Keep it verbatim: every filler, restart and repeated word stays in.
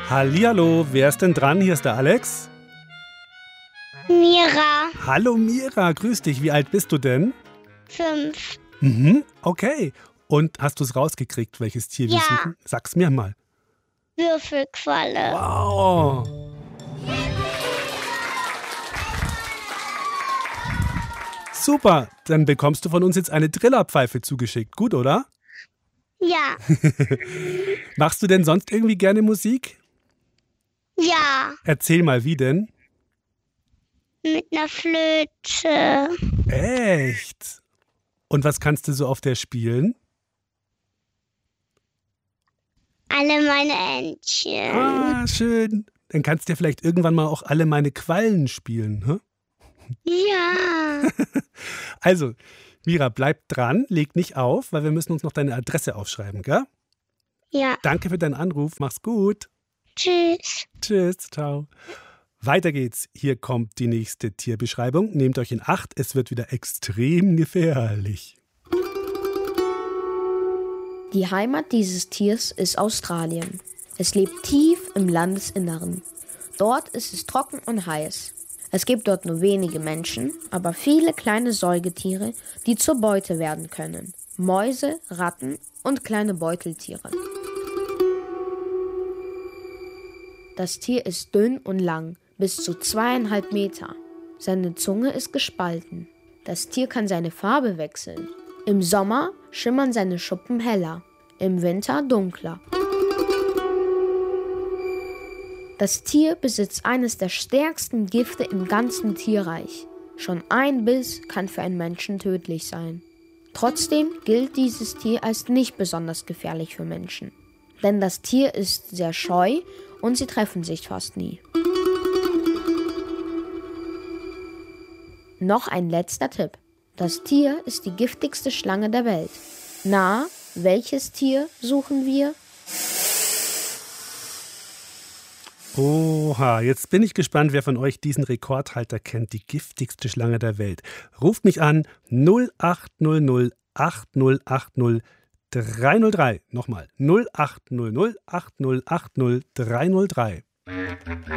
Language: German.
Hallihallo, wer ist denn dran? Hier ist der Alex. Mira, Hallo Mira, grüß dich. Wie alt bist du denn? fünf. Mhm, okay. Und hast du es rausgekriegt, welches Tier wir Ja. suchen? Sag's mir mal. Würfelqualle. Wow. Super, dann bekommst du von uns jetzt eine Trillerpfeife zugeschickt. Gut, oder? Ja, Machst du denn sonst irgendwie gerne Musik? ja, Erzähl mal, wie denn? mit einer Flöte. Echt? Und was kannst du so auf der spielen? Alle meine Entchen. Ah, schön. Dann kannst du ja vielleicht irgendwann mal auch alle meine Quallen spielen. Hä? Ja, Also, Mira, bleib dran, leg nicht auf, weil wir müssen uns noch deine Adresse aufschreiben, gell? ja. Danke für deinen Anruf, mach's gut. Tschüss. Tschüss, ciao. Weiter geht's. Hier kommt die nächste Tierbeschreibung. Nehmt euch in Acht, es wird wieder extrem gefährlich. Die Heimat dieses Tiers ist Australien. Es lebt tief im Landesinneren. Dort ist es trocken und heiß. Es gibt dort nur wenige Menschen, aber viele kleine Säugetiere, die zur Beute werden können. Mäuse, Ratten und kleine Beuteltiere. Das Tier ist dünn und lang, bis zu zweieinhalb Meter. Seine Zunge ist gespalten. Das Tier kann seine Farbe wechseln. Im Sommer schimmern seine Schuppen heller, im Winter dunkler. Das Tier besitzt eines der stärksten Gifte im ganzen Tierreich. Schon ein Biss kann für einen Menschen tödlich sein. Trotzdem gilt dieses Tier als nicht besonders gefährlich für Menschen. Denn das Tier ist sehr scheu und sie treffen sich fast nie. Noch ein letzter Tipp. Das Tier ist die giftigste Schlange der Welt. Na, welches Tier suchen wir? Oha, jetzt bin ich gespannt, wer von euch diesen Rekordhalter kennt, die giftigste Schlange der Welt. Ruft mich an null acht null null acht null acht null drei null drei. Nochmal null acht null null acht null acht null drei null drei.